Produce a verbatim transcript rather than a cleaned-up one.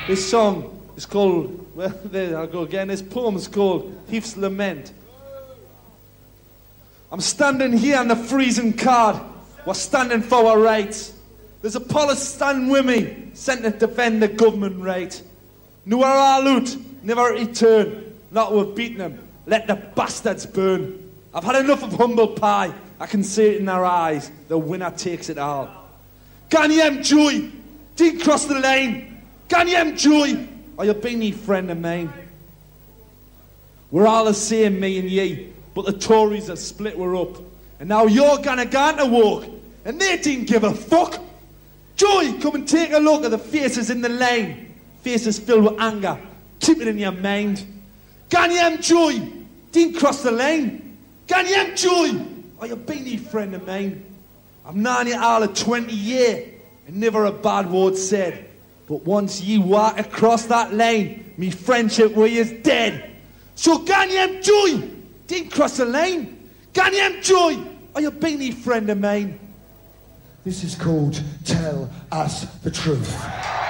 This song is called, well, there I go again. This poem is called Heath's Lament. I'm standing here on the freezing card. We're standing for our rights. There's a police standing with me, sent to defend the government right. New are our loot, never return. Not we've beaten them, let the bastards burn. I've had enough of humble pie. I can see it in their eyes. The winner takes it all. Ganyem joy, didn't cross the lane. Ganyem joy, or you've been a friend of mine. We're all the same, me and ye, but the Tories have split we're up. And now you're gonna go to walk, and they didn't give a fuck. Joy, come and take a look at the faces in the lane. Faces filled with anger. Keep it in your mind. Ganyem joy, didn't cross the lane. Ganyem joy, or you've been a friend of mine. I've known you all of twenty years, and never a bad word said. But once you walk across that lane, me friendship with you is dead. So Ganyem joy, didn't cross the lane. Ganyem joy, or you've been a friend of mine. This is called Tell Us the Truth.